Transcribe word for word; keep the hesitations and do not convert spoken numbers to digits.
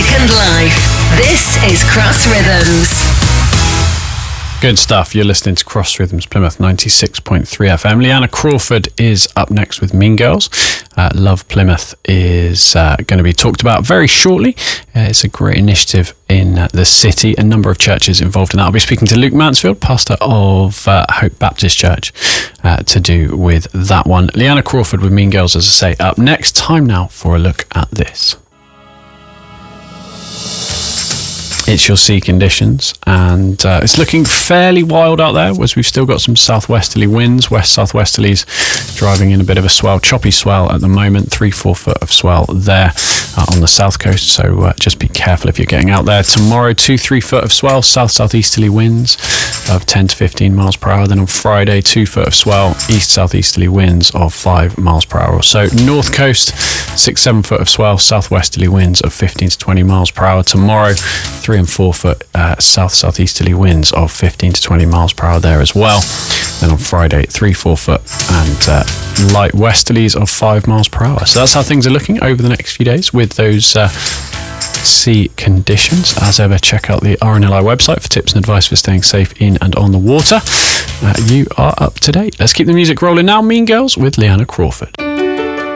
music and life. This is Cross Rhythms. Good stuff. You're listening to Cross Rhythms Plymouth ninety-six point three F M. Leanna Crawford is up next with Mean Girls. Uh, Love Plymouth is uh, going to be talked about very shortly. Uh, it's a great initiative in uh, the city. A number of churches involved in that. I'll be speaking to Luke Mansfield, pastor of uh, Hope Baptist Church, uh, to do with that one. Leanna Crawford with Mean Girls, as I say, up next. Time now for a look at this. It's your sea conditions, and uh, it's looking fairly wild out there, as we've still got some southwesterly winds, west southwesterlies driving in a bit of a swell, choppy swell at the moment, three, four foot of swell there uh, on the south coast, so uh, just be careful if you're getting out there. Tomorrow, two, three foot of swell, south southeasterly winds of ten to fifteen miles per hour. Then on Friday, two foot of swell, east southeasterly winds of five miles per hour or so. North coast, six, seven foot of swell, southwesterly winds of fifteen to twenty miles per hour. Tomorrow, three and four foot uh, south southeasterly winds of fifteen to twenty miles per hour there as well. Then on Friday, three, four foot and uh, light westerlies of five miles per hour. So that's how things are looking over the next few days with those uh, sea conditions. As ever, check out the R N L I website for tips and advice for staying safe in and on the water. Uh, you are up to date. Let's keep the music rolling now. Mean Girls with Leanna Crawford.